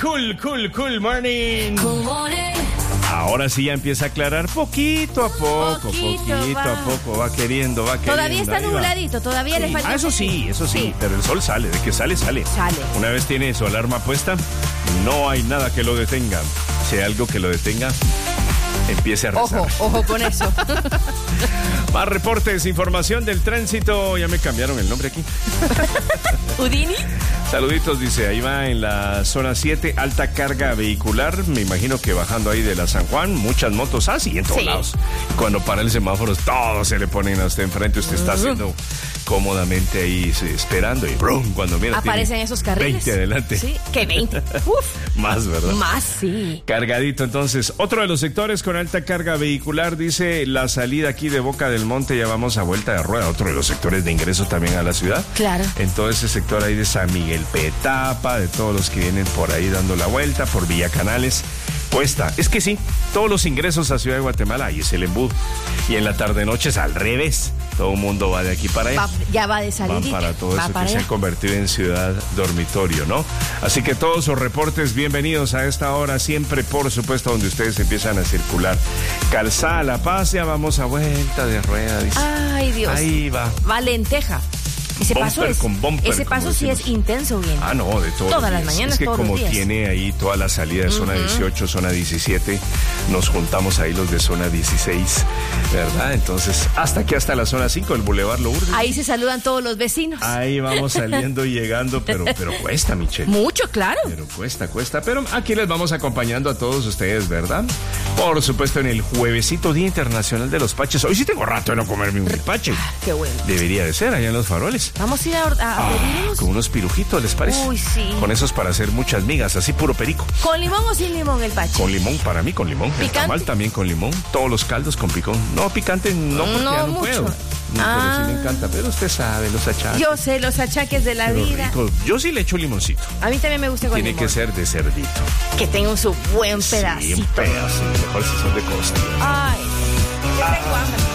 Cool morning. Ahora sí ya empieza a aclarar poquito a poco va queriendo. Todavía está nubladito, todavía le falta. Eso sí, pero el sol sale, de que sale. Una vez tiene su alarma puesta, no hay nada que lo detenga. Si hay algo que lo detenga, empiece a rezar. Ojo con eso. Más reportes, información del tránsito. Ya me cambiaron el nombre aquí. ¿Udini? Saluditos, dice, ahí va en la zona 7, alta carga vehicular, me imagino que bajando ahí de la San Juan, muchas motos así en todos lados. Cuando para el semáforo, todos se le ponen hasta enfrente, usted está haciendo cómodamente ahí esperando y brum, cuando mira aparecen esos carriles. 20 adelante. Sí, que 20. Uf. Más, ¿verdad? Más, sí. Cargadito, entonces. Otro de los sectores con alta carga vehicular, dice, la salida aquí de Boca del Monte, ya vamos a vuelta de rueda. Otro de los sectores de ingreso también a la ciudad. Claro. En todo ese sector ahí de San Miguel Petapa, de todos los que vienen por ahí dando la vuelta, por Villa Canales. Puesta. Es que sí, todos los ingresos a Ciudad de Guatemala, ahí es el embudo. Y en la tarde-noche es al revés. Todo el mundo va de aquí para allá. Ya va de salida. Van para todo eso que se ha convertido en ciudad dormitorio, ¿no? Así que todos sus reportes, bienvenidos a esta hora, siempre, por supuesto, donde ustedes empiezan a circular. Calzada La Paz, ya vamos a vuelta de rueda, dice. Ay, Dios. Ahí va. Va lenteja. Ese paso sí es intenso, bien. Ah, no, de todas las mañanas, es que todos como los días. Tiene ahí toda la salida de zona 18, zona 17, nos juntamos ahí los de zona 16, ¿verdad? Entonces, hasta la zona 5, el Boulevard Lourdes. Ahí se saludan todos los vecinos. Ahí vamos saliendo y llegando, pero cuesta, Michelle. Mucho, claro. Pero cuesta. Pero aquí les vamos acompañando a todos ustedes, ¿verdad? Por supuesto, en el juevesito Día Internacional de los Paches. Hoy sí tengo rato de no comerme un pache. Qué bueno. Debería de ser allá en los Faroles. Vamos a ir a pedirnos. Con unos pirujitos, ¿les parece? Uy, sí. Con esos para hacer muchas migas, así puro perico. ¿Con limón o sin limón el pache? Con limón, para mí con limón. ¿Picante? El tamal también con limón. Todos los caldos con picón. No, picante no, porque ya no mucho. puedo. Pero sí me encanta. Pero usted sabe, los achaques. Yo sé, los achaques de la vida. Rico. Yo sí le echo limoncito. A mí también me gusta con Tiene limón. que ser de cerdito. Que tenga su buen pedacito. Sí, un pedacito. Mejor si son de costilla. Ay, yo tengo hambre.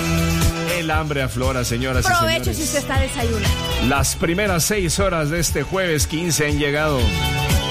El hambre aflora, señoras y señores. Provecho si usted está desayunando. Las primeras 6 horas de este jueves 15 han llegado.